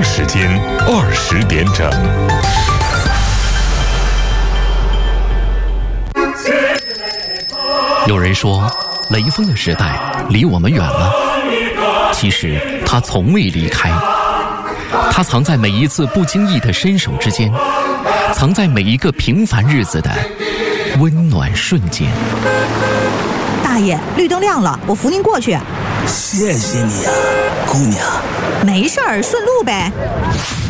京时间20点整。 有人说，雷锋的时代离我们远了，其实他从未离开。他藏在每一次不经意的伸手之间，藏在每一个平凡日子的温暖瞬间。 大爷，绿灯亮了，我扶您过去。 谢谢你啊，姑娘。 没事儿，顺路呗。